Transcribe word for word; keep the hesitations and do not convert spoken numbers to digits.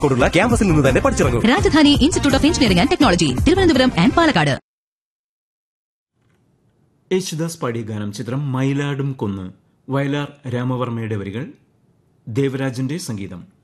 ോടുള്ള ക്യാമ്പസിൽ നിന്ന് തന്നെ പഠിച്ചിറങ്ങും. Rajdhani institute of engineering and technology, Thiruvananthapuram and Palakkad. Yesudas പാടിയ ഗാനം ചിത്രം മയിലാടും കൊന്ന്. വയലാർ രാമവർമ്മയുടെ വരികൾ, ദേവരാജന്റെ സംഗീതം.